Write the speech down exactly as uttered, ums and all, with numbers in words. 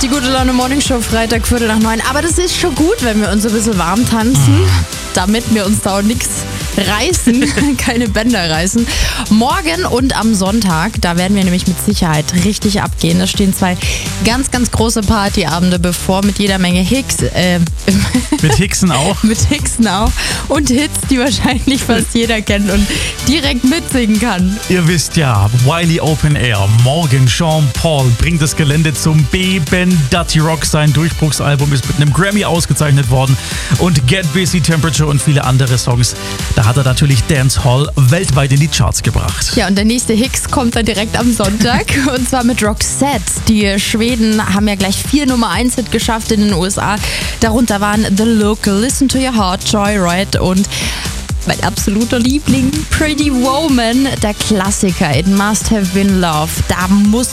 Die gute Laune Morning Show, Freitag, Viertel nach neun. Aber das ist schon gut, wenn wir uns ein bisschen warm tanzen, damit wir uns da auch nichts reißen, keine Bänder reißen. Morgen und am Sonntag, da werden wir nämlich mit Sicherheit richtig abgehen. Da stehen zwei ganz, ganz große Partyabende bevor mit jeder Menge Hicks. Äh, mit Hicksen auch? mit Hicksen auch. Und Hits, die wahrscheinlich fast jeder kennt und direkt mitsingen kann. Ihr wisst ja, Wiley Open Air, morgen Sean Paul bringt das Gelände zum Beben. Dirty Rock, sein Durchbruchsalbum, ist mit einem Grammy ausgezeichnet worden. Und Get Busy, Temperature und viele andere Songs. Da hat er natürlich Dancehall weltweit in die Charts gebracht. Ja, und der nächste Hicks kommt dann direkt am Sonntag. Und zwar mit Roxette. Die Schweden haben ja gleich vier Nummer eins Hit geschafft in den U S A. Darunter waren The Look, Listen to Your Heart, Joyride und mein absoluter Liebling, Pretty Woman, der Klassiker, It Must Have Been Love. Da muss